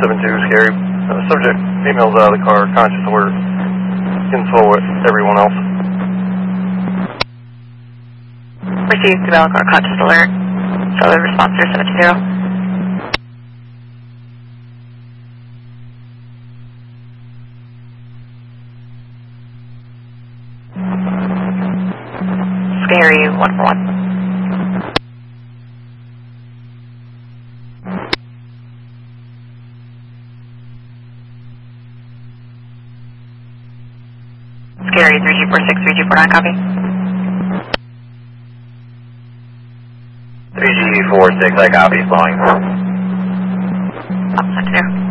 7-2, scary. Subject, female's out of the car, conscious alert. Info with everyone else. Received, female car, conscious alert. Solid response 720. Scary 141. Scary 3246, 3249, copy. 3G46, I copy, flowing. Up, 72.